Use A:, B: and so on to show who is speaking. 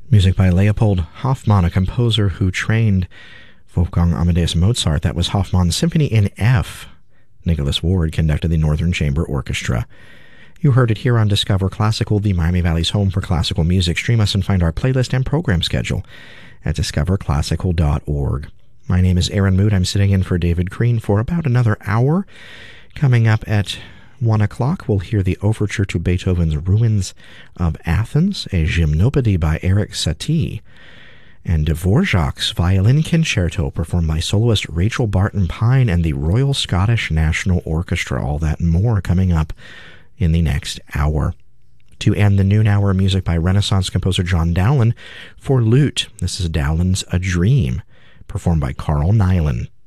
A: Music by Leopold Hoffmann, a composer who trained Wolfgang Amadeus Mozart. That was Hoffmann's Symphony in F. Nicholas Ward conducted the Northern Chamber Orchestra. You heard it here on Discover Classical, the Miami Valley's home for classical music. Stream us and find our playlist and program schedule at discoverclassical.org. My name is Aaron Mood. I'm sitting in for David Crean for about another hour. Coming up at 1 o'clock, we'll hear the overture to Beethoven's Ruins of Athens, a gymnopédie by Erik Satie, and Dvorak's Violin Concerto, performed by soloist Rachel Barton Pine and the Royal Scottish National Orchestra. All that and more coming up in the next hour. To end the noon hour, music by Renaissance composer John Dowland for lute. This is Dowland's A Dream, performed by Carl Nilan.